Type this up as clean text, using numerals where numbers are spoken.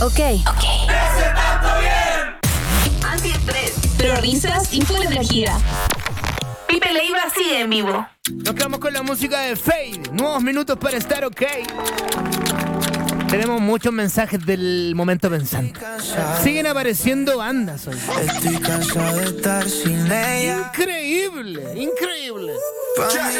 Ok. ¡Ese tanto bien! Antiestrés. Pero risas y full energía. Pipe Leiva sigue en vivo. Nos quedamos con la música de Fade. Nuevos minutos para estar ok. Tenemos muchos mensajes del momento pensante. Siguen apareciendo bandas hoy. Estoy cansado de estar sin ella. Increíble, increíble.